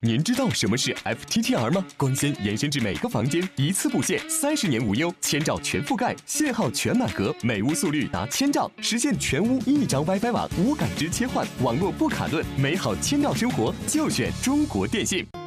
您知道什么是 FTTR 吗？光纤延伸至每个房间，一次布线，30年无忧，1000兆全覆盖，信号全满格，每屋速率达1000兆，实现全屋一张 WiFi 网，无感知切换，网络不卡顿，美好1000兆生活就选中国电信。